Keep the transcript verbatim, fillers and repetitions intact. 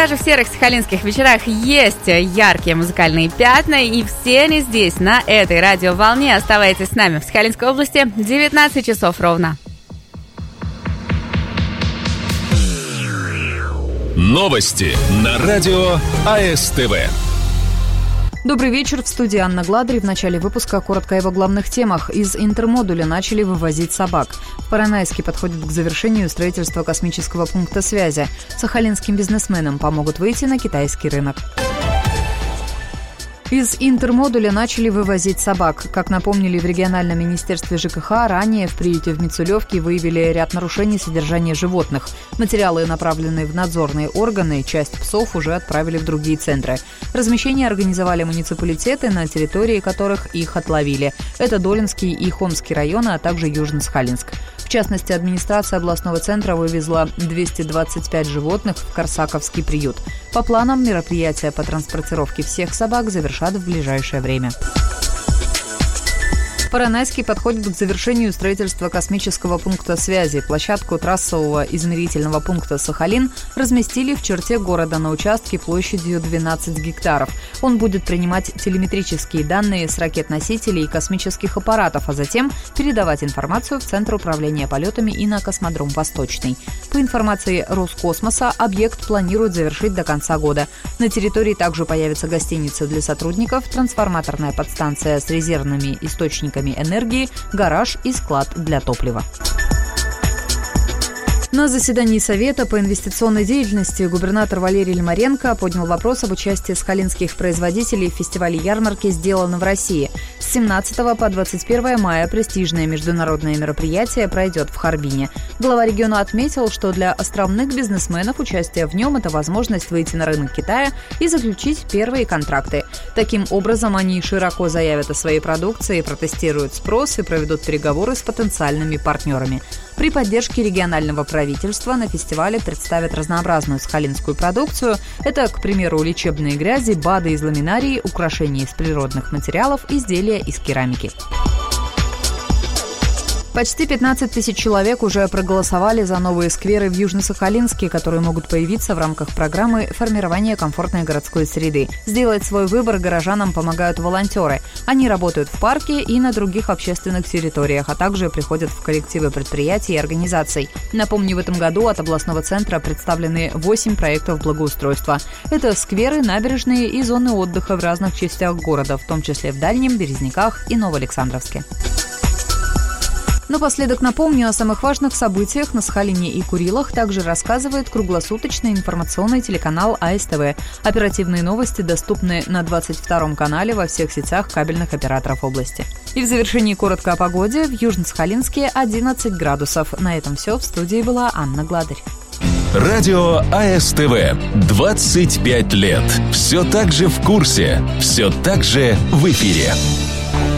даже в серых сахалинских вечерах есть яркие музыкальные пятна, и все они здесь, на этой радиоволне. Оставайтесь с нами в Сахалинской области, девятнадцать часов ровно. Новости на радио АСТВ. Добрый вечер, в студии Анна Гладарь. В начале выпуска коротко о его главных темах. Из интермодуля начали вывозить собак. В Поронайске подходит к завершению строительства космического пункта связи. Сахалинским бизнесменам помогут выйти на китайский рынок. Из интермодуля начали вывозить собак. Как напомнили в региональном министерстве ЖКХ, ранее в приюте в Мицулевке выявили ряд нарушений содержания животных. Материалы направлены в надзорные органы, часть псов уже отправили в другие центры. Размещение организовали муниципалитеты, на территории которых их отловили. Это Долинский и Хомский районы, а также Южно-Сахалинск. В частности, администрация областного центра вывезла двести двадцать пять животных в Корсаковский приют. По планам, мероприятия по транспортировке всех собак завершат в ближайшее время. Поронайский подходит к завершению строительства космического пункта связи. Площадку трассового измерительного пункта «Сахалин» разместили в черте города на участке площадью двенадцать гектаров. Он будет принимать телеметрические данные с ракет-носителей и космических аппаратов, а затем передавать информацию в Центр управления полетами и на космодром «Восточный». По информации Роскосмоса, объект планируют завершить до конца года. На территории также появится гостиница для сотрудников, трансформаторная подстанция с резервными источниками энергии, гараж и склад для топлива. На заседании Совета по инвестиционной деятельности губернатор Валерий Лимаренко поднял вопрос об участии сахалинских производителей в фестивале ярмарки «Сделано в России». С семнадцатого по двадцать первое мая престижное международное мероприятие пройдет в Харбине. Глава региона отметил, что для островных бизнесменов участие в нем – это возможность выйти на рынок Китая и заключить первые контракты. Таким образом, они широко заявят о своей продукции, протестируют спрос и проведут переговоры с потенциальными партнерами. При поддержке регионального правительства на фестивале представят разнообразную сахалинскую продукцию. Это, к примеру, лечебные грязи, БАДы из ламинарии, украшения из природных материалов, изделия из керамики. Почти пятнадцать тысяч человек уже проголосовали за новые скверы в Южно-Сахалинске, которые могут появиться в рамках программы формирования комфортной городской среды. Сделать свой выбор горожанам помогают волонтеры. Они работают в парке и на других общественных территориях, а также приходят в коллективы предприятий и организаций. Напомню, в этом году от областного центра представлены восемь проектов благоустройства. Это скверы, набережные и зоны отдыха в разных частях города, в том числе в Дальнем, Березниках и Новоалександровске. Напоследок напомню о самых важных событиях на Сахалине и Курилах. Также рассказывает круглосуточный информационный телеканал АСТВ. Оперативные новости доступны на двадцать втором канале во всех сетях кабельных операторов области. И в завершении коротко о погоде. В Южно-Сахалинске одиннадцать градусов. На этом все. В студии была Анна Гладарь. Радио АСТВ. двадцать пять лет. Все так же в курсе. Все так же в эфире.